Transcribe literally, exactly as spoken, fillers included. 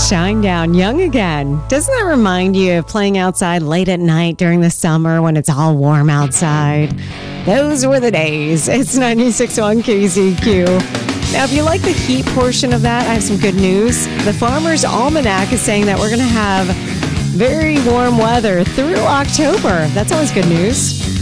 Shinedown, Young Again. Doesn't that remind you of playing outside late at night during the summer when it's all warm outside? Those were the days. It's ninety-six point one K Z Q. Now, if you like the heat portion of that, I have some good news. The Farmer's Almanac is saying that we're going to have very warm weather through October. That's always good news.